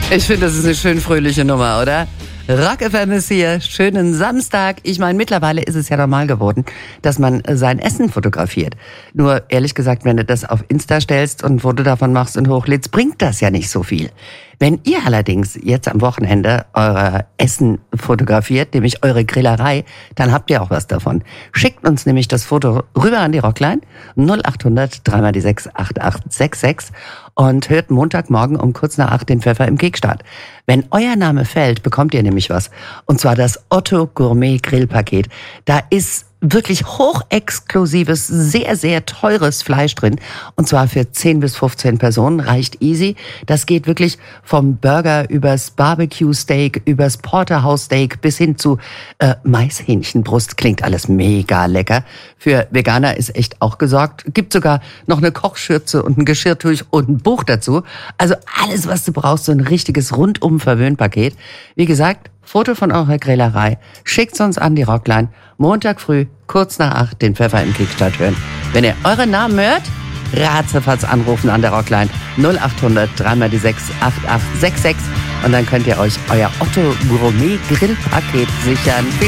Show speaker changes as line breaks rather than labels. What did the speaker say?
Ich finde, das ist eine schön fröhliche Nummer, oder? Rock FM ist hier. Schönen Samstag. Ich meine, mittlerweile ist es ja normal geworden, dass man sein Essen fotografiert. Nur ehrlich gesagt, wenn du das auf Insta stellst und ein Foto davon machst und hochlädst, bringt das ja nicht so viel. Wenn ihr allerdings jetzt am Wochenende euer Essen fotografiert, nämlich eure Grillerei, dann habt ihr auch was davon. Schickt uns nämlich das Foto rüber an die Rockline 0800 3x6 8866 und hört Montagmorgen um kurz nach 8 den Pfeffer im Kickstart. Wenn euer Name fällt, bekommt ihr nämlich was. Und zwar das Otto Gourmet Grillpaket. Da ist wirklich hochexklusives, sehr, sehr teures Fleisch drin. Und zwar für 10 bis 15 Personen, reicht easy. Das geht wirklich vom Burger übers Barbecue-Steak, übers Porterhouse-Steak bis hin zu Maishähnchenbrust. Klingt alles mega lecker. Für Veganer ist echt auch gesorgt. Gibt sogar noch eine Kochschürze und ein Geschirrtuch und ein Buch dazu. Also alles, was du brauchst, so ein richtiges Rundum-Verwöhnpaket. Wie gesagt, Foto von eurer Grillerei, schickt's uns an die Rockline. Montag früh, kurz nach 8, den Pfeffer im Kickstart hören. Wenn ihr euren Namen hört, ratzefatz anrufen an der Rockline 0800 3x6 8866 und dann könnt ihr euch euer Otto Gourmet Grillpaket sichern. Viel